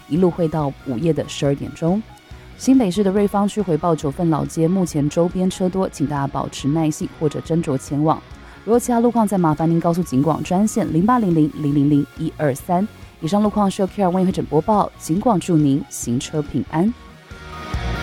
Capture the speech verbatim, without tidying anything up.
一路会到午夜的十二点钟。新北市的瑞芳区回报九份老街目前周边车多，请大家保持耐性或者斟酌前往。如果其他路况，再麻烦您告诉警广专线零八零零零零零一二三。以上路况是由 K R 为会诊播报，警广祝您行车平安。